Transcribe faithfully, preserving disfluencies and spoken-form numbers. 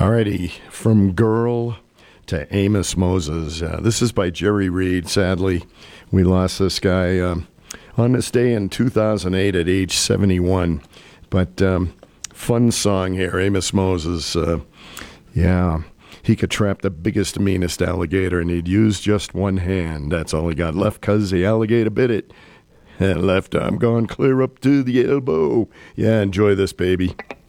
Alrighty, from Girl to Amos Moses. Uh, this is by Jerry Reed. Sadly, we lost this guy um, on this day in two thousand eight at age seventy-one. But um, fun song here, Amos Moses. Uh, yeah, he could trap the biggest, meanest alligator, and he'd use just one hand. That's all he got left, 'cause the alligator bit it. And left arm gone clear up to the elbow. Yeah, enjoy this, baby.